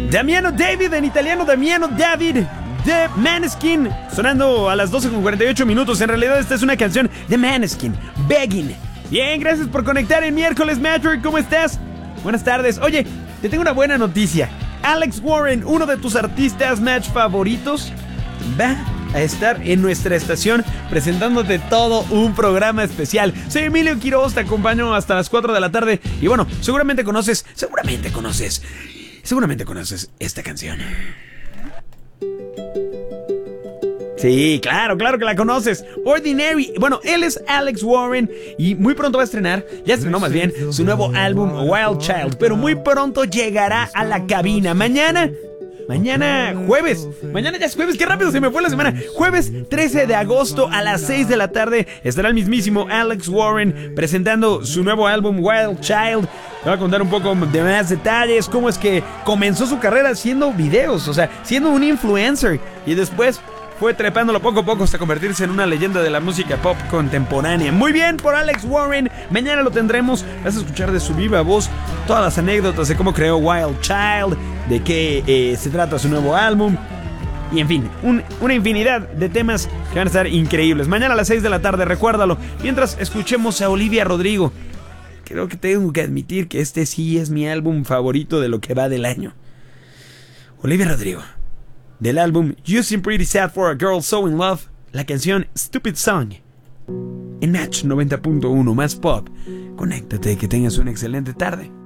Damiano David, en italiano Damiano David, de Maneskin, sonando a las 12:48 En realidad esta es una canción de Maneskin, Begging. Bien, gracias por conectar el miércoles, Matthew. ¿Cómo estás? Buenas tardes. Oye, te tengo una buena noticia. Alex Warren, uno de tus artistas match favoritos, va a estar en nuestra estación presentándote todo un programa especial. Soy Emilio Quiroz, te acompaño hasta las 4 de la tarde. Y bueno, seguramente conoces esta canción. Sí, claro que la conoces. Ordinary. Bueno, él es Alex Warren y muy pronto va a estrenar, ya estrenó más bien, su nuevo álbum Wild Child, pero muy pronto llegará a la cabina. Mañana jueves. Mañana ya es jueves, qué rápido se me fue la semana. Jueves 13 de agosto a las 6 de la tarde estará el mismísimo Alex Warren presentando su nuevo álbum Wild Child. Te voy a contar un poco de más detalles, cómo es que comenzó su carrera haciendo videos, o sea, siendo un influencer, y después fue trepándolo poco a poco hasta convertirse en una leyenda de la música pop contemporánea. Muy bien por Alex Warren. Mañana lo tendremos. Vas a escuchar de su viva voz todas las anécdotas de cómo creó Wild Child, de qué se trata su nuevo álbum. Y en fin, una infinidad de temas que van a estar increíbles. Mañana a las 6 de la tarde, recuérdalo. Mientras escuchemos a Olivia Rodrigo. Creo que tengo que admitir que este sí es mi álbum favorito de lo que va del año. Olivia Rodrigo. Del álbum You Seem Pretty Sad for a Girl So in Love, la canción Stupid Song. En Match 90.1 más pop. Conéctate, que tengas una excelente tarde.